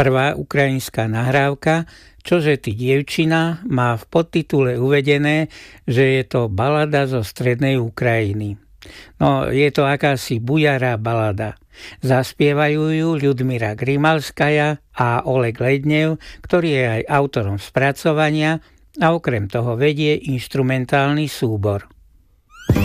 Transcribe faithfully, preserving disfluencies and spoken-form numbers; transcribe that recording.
Prvá ukrajinská nahrávka Čože ty dievčina má v podtitule uvedené, že je to balada zo strednej Ukrajiny. No, je to akási bujará balada. Zaspievajú ju Ľudmíra Grimalskaja a Oleg Lednev, ktorý je aj autorom spracovania a okrem toho vedie inštrumentálny súbor.